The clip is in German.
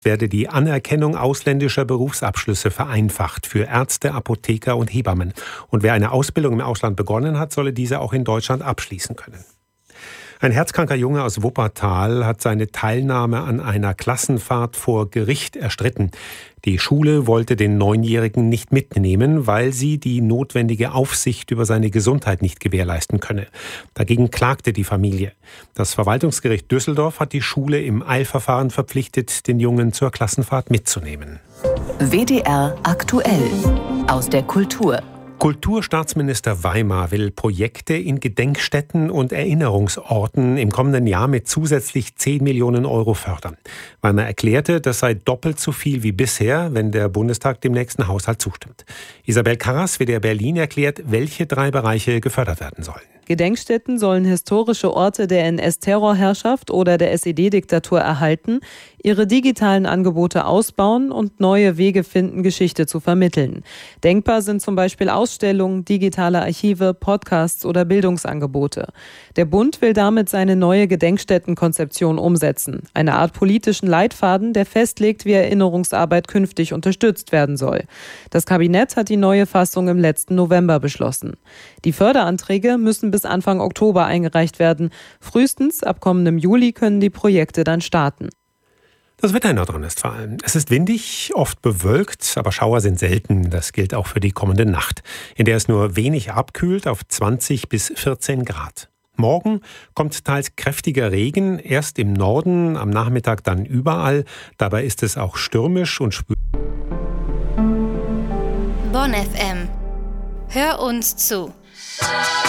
werde die Anerkennung ausländischer Berufsabschlüsse vereinfacht für Ärzte, Apotheker und Hebammen. Und wer eine Ausbildung im Ausland begonnen hat, solle diese auch in Deutschland abschließen können. Ein herzkranker Junge aus Wuppertal hat seine Teilnahme an einer Klassenfahrt vor Gericht erstritten. Die Schule wollte den 9-Jährigen nicht mitnehmen, weil sie die notwendige Aufsicht über seine Gesundheit nicht gewährleisten könne. Dagegen klagte die Familie. Das Verwaltungsgericht Düsseldorf hat die Schule im Eilverfahren verpflichtet, den Jungen zur Klassenfahrt mitzunehmen. WDR aktuell aus der Kultur. Kulturstaatsminister Weimar will Projekte in Gedenkstätten und Erinnerungsorten im kommenden Jahr mit zusätzlich 10 Millionen Euro fördern. Weimar erklärte, das sei doppelt so viel wie bisher, wenn der Bundestag dem nächsten Haushalt zustimmt. Isabel Karras, WDR Berlin, erklärt, welche 3 Bereiche gefördert werden sollen. Gedenkstätten sollen historische Orte der NS-Terrorherrschaft oder der SED-Diktatur erhalten, ihre digitalen Angebote ausbauen und neue Wege finden, Geschichte zu vermitteln. Denkbar sind zum Beispiel Ausstellungen, digitale Archive, Podcasts oder Bildungsangebote. Der Bund will damit seine neue Gedenkstättenkonzeption umsetzen. Eine Art politischen Leitfaden, der festlegt, wie Erinnerungsarbeit künftig unterstützt werden soll. Das Kabinett hat die neue Fassung im letzten November beschlossen. Die Förderanträge müssen bis Anfang Oktober eingereicht werden. Frühestens ab kommendem Juli können die Projekte dann starten. Das Wetter in Nordrhein-Westfalen. Es ist windig, oft bewölkt, aber Schauer sind selten. Das gilt auch für die kommende Nacht, in der es nur wenig abkühlt auf 20 bis 14 Grad. Morgen kommt teils kräftiger Regen, erst im Norden, am Nachmittag dann überall. Dabei ist es auch stürmisch und spürbar. Bonn FM. Hör uns zu.